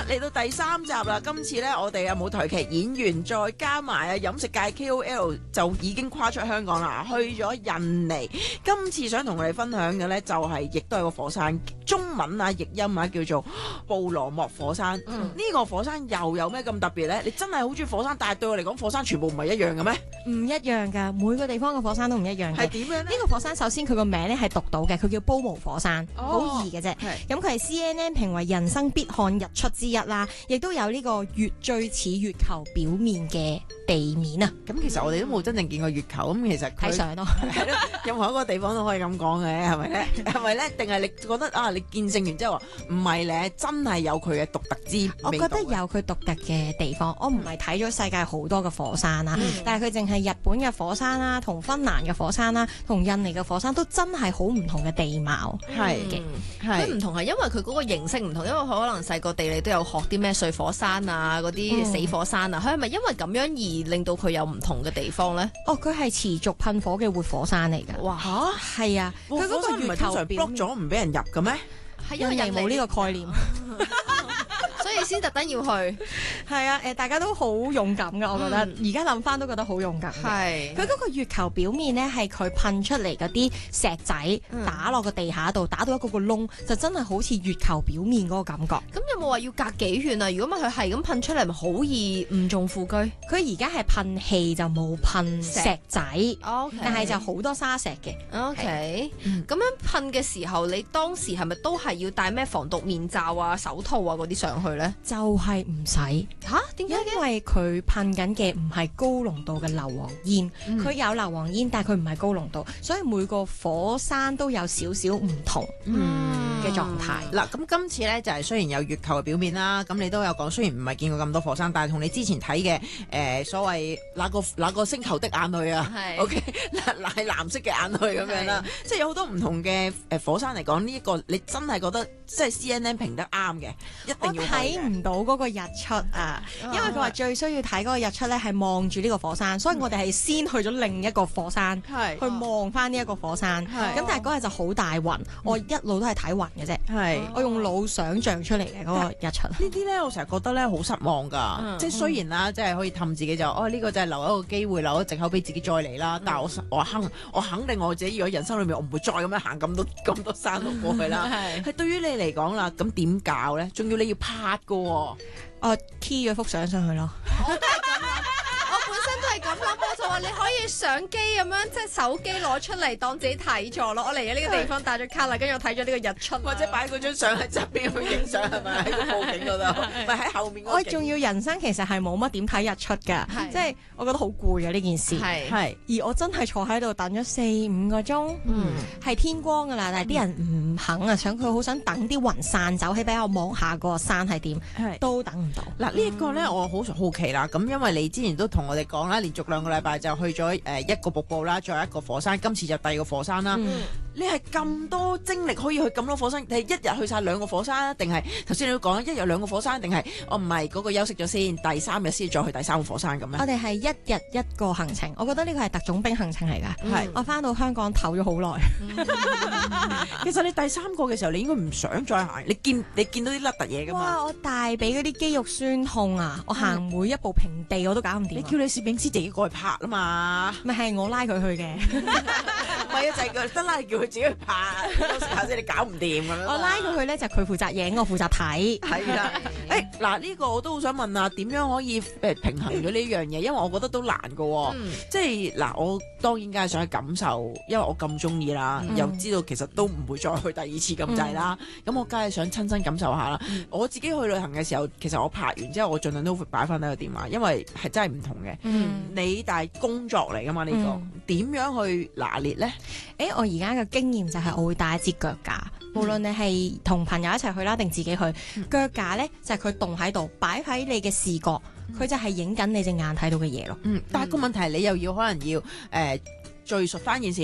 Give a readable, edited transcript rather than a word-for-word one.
啦，嚟到第3集啦，今次咧我哋舞台劇演員再加埋飲食界 KOL 就已經跨出香港啦，去咗印尼。今次想同我哋分享嘅咧就係亦都係個火山，中文譯音叫做布羅莫火山。呢個火山又有咩咁特別咧？你真係好中意火山，但係對我嚟講，火山全部唔係一樣嘅咩？ 唔一樣㗎，每個地方嘅火山都唔一樣嘅。 係點樣咧？ 呢個火山首先佢個名咧係讀到嘅，佢叫煲毛火山，好易嘅啫。咁佢係 CNN 評為人生必看日出之一啦，亦都有呢個最似月球表面嘅地面啊。 咁其實我哋都冇真正見過月球，咁其實睇相咯， 任何一個地方都可以咁講嘅，係咪咧？係咪咧？定係你覺得你見證完之後話唔係咧，真係有佢嘅獨特之味道？ 我覺得有佢獨特嘅地方。我唔係睇咗世界好多嘅火山啦，但係佢淨係日本嘅火山啦，同芬蘭嘅火山啦，同印尼嘅火山都真係好唔同嘅地貌。 係嘅， 佢唔同係因為佢嗰個形式唔同，因為佢可能細個地理都有學啲咩碎火山啊，嗰啲死火山啊，佢係咪因為咁樣而令到佢有唔同嘅地方咧？ 佢係持續噴火嘅活火山嚟㗎。 哇嚇，係啊，佢嗰個月球表 block 咗唔俾人入嘅咩？ 係因為人哋冇呢個概念。 所以先特登要去， 係啊，大家都好勇敢噶，我覺得。而家諗翻都覺得好勇敢。 係佢嗰個月球表面咧，係佢噴出嚟嗰啲石仔打落個地下度，打到一個窿，就真係好似月球表面嗰個感覺。 咁有冇話要隔幾遠啊？如果唔係佢係咁噴出嚟，咪好易誤中副車。 佢而家係噴氣就冇噴石仔，但係就好多沙石嘅。 OK，咁樣噴嘅時候，你當時係咪都係要戴咩防毒面罩啊、手套啊嗰啲上去咧？ 就係唔使嚇，點解嘅？ 因為佢噴緊嘅唔係高濃度嘅硫磺煙，佢有硫磺煙，但係佢唔係高濃度，所以每個火山都有少少唔同嘅狀態。 嗱，咁今次咧就係雖然有月球嘅表面啦，咁你都有講，雖然唔係見過咁多火山，但係同你之前睇嘅所謂那個星球的眼淚啊，OK， 係藍色嘅眼淚咁樣啦，即係有好多唔同嘅火山嚟講，呢一個你真係覺得即係 CNN 評得啱嘅，一定要睇唔到嗰個日出啊，因為佢話最需要睇嗰個日出咧係望住呢個火山，所以我哋係先去咗另一個火山去望翻呢一個火山。咁但係嗰日就好大雲，我一路都係睇雲嘅啫。我用腦想像出嚟嘅嗰個日出。 呢啲咧，我成日覺得咧好失望㗎。即係雖然啦，即係可以氹自己就呢個就係留一個機會，留一個藉口俾自己再嚟啦。但係我肯定我自己如果人生裏面我唔會再咁樣行咁多山路過去啦。係對於你嚟講啦，咁點搞咧？仲要你要拍㗎喎。 我 key 咗幅相上去咯。 我本身都係咁諗，我就話你可以相機咁樣，即係手機攞出嚟當自己睇咗咯。我嚟咗呢個地方帶咗卡啦，跟住我睇咗呢個日出， 或者擺嗰張相喺側邊去影相係咪？喺個佈景嗰度，唔係喺後面嗰個景。 我仲要人生其實係冇乜點睇日出㗎，即係我覺得好攰啊呢件事。 係， 而我真係坐喺度等咗4-5個鐘，係天光㗎啦，但係啲人唔肯啊，佢好想等啲雲散走，起俾我望下個山係點，都等唔到。 嗱，呢一個咧，我好好奇啦。咁因為你之前都同我哋講啦，連續2個禮拜就去咗一個瀑布啦，再一個火山，今次就第2個火山啦。你係咁多精力可以去咁多火山，你係一日去晒2個火山啊？定係頭先你都講一日2個火山，定係我唔係嗰個休息咗先，第3日先再去第3個火山咁咧？ 我哋係一日1個行程，我覺得呢個係特種兵行程嚟㗎。我翻到香港唞咗好耐。 其實你第3個嘅時候，你應該唔想再行，你見到啲甩突嘢㗎嘛？ 哇！我大髀嗰啲肌肉酸痛啊！我行每一步平地我都搞唔掂。 你叫你攝影師自己過去拍啊嘛？ 咪係我拉佢去嘅。 唔係啊，就係得拉叫佢自己去拍，休息下先，你搞唔掂咁樣。 我拉佢去咧，就佢負責影，我負責睇。 係啦，嗱呢個我都好想問啊，點樣可以平衡咗呢樣嘢？因為我覺得都難噶，即係嗱，我當然梗係想去感受，因為我咁中意啦，又知道其實都唔會再去第2次咁滯啦。咁我梗係想親身感受下啦。我自己去旅行嘅時候，其實我拍完之後，我盡量都會擺翻喺個電話，因為係真係唔同嘅。你但係工作嚟噶嘛呢個，點樣去拿捏咧？ 我而家嘅經驗就係我會帶一支腳架，無論你係同朋友一齊去啦，定自己去，腳架咧就係佢棟喺度，擺喺你嘅視覺，佢就係影緊你隻眼睇到嘅嘢咯。 但係個問題係你又要可能要敘述翻件事。